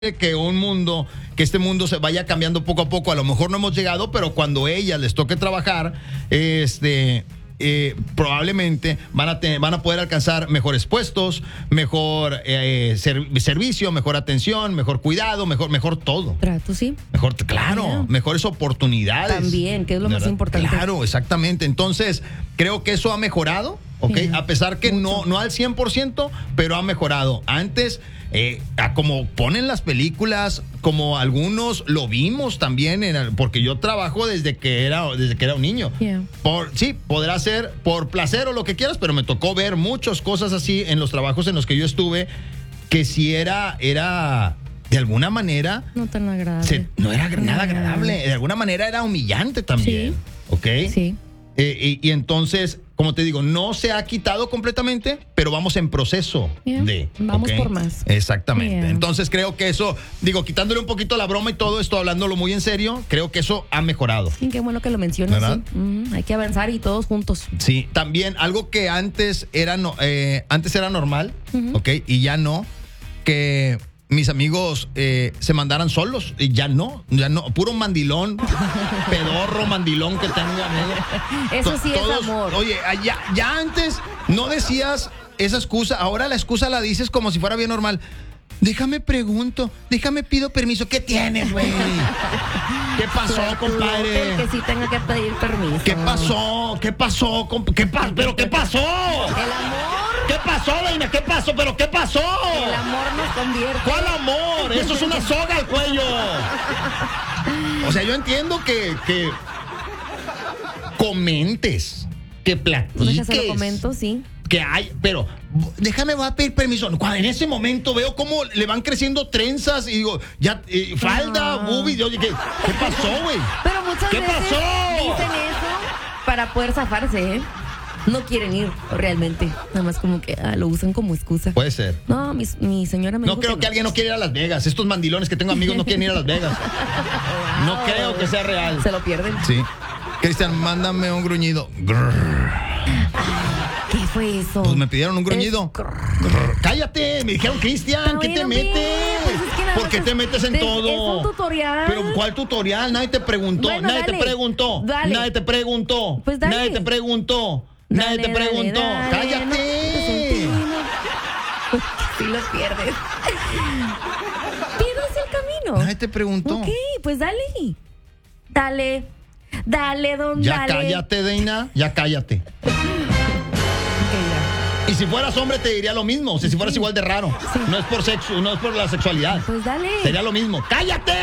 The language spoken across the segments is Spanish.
que este mundo se vaya cambiando poco a poco. A lo mejor no hemos llegado, pero cuando a ellas les toque trabajar, probablemente van a poder alcanzar mejores puestos, mejor servicio, mejor atención, mejor cuidado, mejor todo. Trato, sí. Claro, mejores oportunidades. También, que es lo más importante. Claro, exactamente. Entonces, creo que eso ha mejorado, ¿ok? Sí, a pesar que no al 100%, pero ha mejorado. Antes, como ponen las películas, como algunos lo vimos también, porque yo trabajo desde que era un niño. Yeah. Podrá ser por placer o lo que quieras, pero me tocó ver muchas cosas así en los trabajos en los que yo estuve, que sí era de alguna manera... No tan agradable. No era nada agradable. De alguna manera era humillante también. Sí. ¿Ok? Sí. Y entonces, como te digo, no se ha quitado completamente, pero vamos en proceso de... Vamos ¿ok? por más. Exactamente. Yeah. Entonces creo que eso, quitándole un poquito la broma y todo esto, hablándolo muy en serio, creo que eso ha mejorado. Sí, qué bueno que lo mencionas. ¿Verdad? Sí. Hay que avanzar y todos juntos. Sí, también algo que antes era normal, ¿ok? Y ya no, que mis amigos se mandaran solos, y ya no, puro mandilón, pedorro mandilón que tengo, amigo. Eso sí es amor. Oye, ya antes no decías esa excusa, ahora la excusa la dices como si fuera bien normal. Déjame pido permiso. ¿Qué tienes, güey? ¿Qué pasó, compadre? Que sí tenga que pedir permiso. ¿Qué pasó? ¿Pero qué pasó? El amor. ¿Qué pasó, Deina? ¿Qué pasó? ¿Pero qué pasó? El amor nos convierte. ¿Cuál amor? Eso es una soga al cuello. O sea, yo entiendo que comentes, que platiques. Déjase lo comento, sí. Que hay, pero voy a pedir permiso. Cuando en ese momento veo cómo le van creciendo trenzas y digo, ya, falda, boobies. Oye, ¿qué pasó, güey? Pero muchas veces dicen eso para poder zafarse, ¿eh? No quieren ir realmente. Nada más como que lo usan como excusa. Puede ser. No, mi señora me dijo No creo que alguien no quiera ir a Las Vegas. Estos mandilones que tengo amigos no quieren ir a Las Vegas. Wow. No creo que sea real. Se lo pierden. Sí. Cristian, mándame un gruñido. ¿Qué fue eso? Pues me pidieron un gruñido. Cállate, me dijeron, Cristian, ¿qué te metes? Pues es que ¿Por qué te metes en todo? Es un tutorial. Pero ¿cuál tutorial? Nadie te preguntó. Bueno, Nadie te preguntó. Dale. Nadie te preguntó. Pues dale. Nadie te preguntó. Dale, Nadie te preguntó. dale. ¡Cállate! Si lo pierdes. Pierdes el camino. Nadie te preguntó. Ok, pues dale. Dale, don, Ya dale. cállate, Deina. Ya cállate. Y si fueras hombre te diría lo mismo. O sea, si fueras igual de raro. Sí. No es por sexo, no es por la sexualidad. Pues dale. Sería lo mismo. ¡Cállate!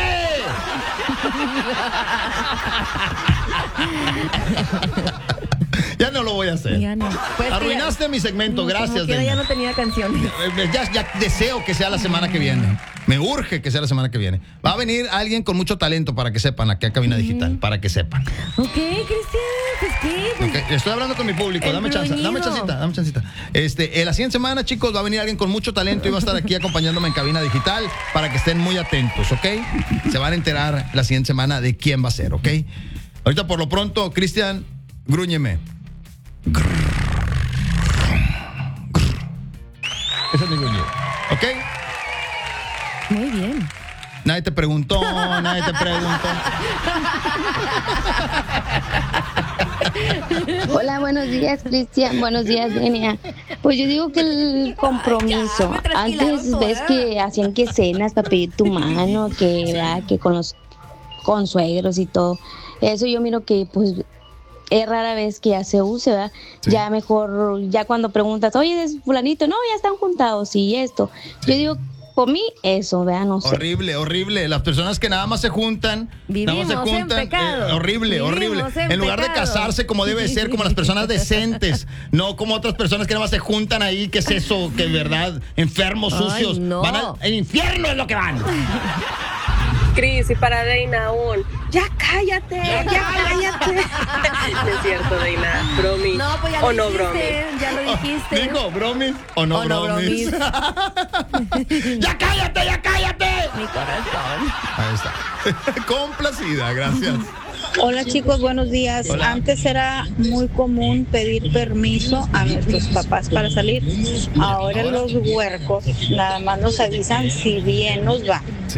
Ya no lo voy a hacer. Ya no. Pues Arruinaste mi segmento. Gracias, Deina. Ya Deina. no tenía canciones. Ya deseo que sea la semana que viene. Me urge que sea la semana que viene. Va a venir alguien con mucho talento para que sepan aquí a Cabina Digital. Para que sepan. Ok, Cristian. Pues qué. Pues, Okay, estoy hablando con mi público. El Dame chancita. La siguiente semana, chicos, va a venir alguien con mucho talento y va a estar aquí acompañándome en Cabina Digital para que estén muy atentos, ¿ok? Se van a enterar la siguiente semana de quién va a ser, ¿ok? Ahorita por lo pronto, Cristian, grúñeme. Ese es mi gruñido, ¿ok? Muy bien. Nadie te preguntó. Hola, buenos días, Cristian. Buenos días, Denia. Pues yo digo que el compromiso. Ya, me trasquilaron Antes toda. ves que hacían que cenas para pedir tu mano, que con los consuegros y todo. Eso yo miro que pues es rara vez que ya se use, ¿verdad? Sí. Ya mejor, ya cuando preguntas, oye, ¿es fulanito? No, ya están juntados, y esto. Yo digo, por mí, eso, ¿verdad? No sé. Horrible. Las personas que nada más se juntan, Vivimos en pecado. Horrible. Vivimos en lugar de pecado. casarse como debe ser, como las personas decentes, no como otras personas que nada más se juntan ahí, ¿qué es eso? Que verdad, enfermos, Ay, sucios, no. van al infierno es lo que van. Cris, y para Deina aún. Ya cállate. No es cierto, Deina. Bromi. No, pues ya o lo no bromi. dijiste. Ya lo dijiste. Digo, bromis o no O no bromis. bromis. ¡Ya cállate! Mi corazón. Ahí está. Complacida, gracias. Hola chicos, buenos días. Hola. Antes era muy común pedir permiso a nuestros papás para salir. Ahora los huercos nada más nos avisan si bien nos va.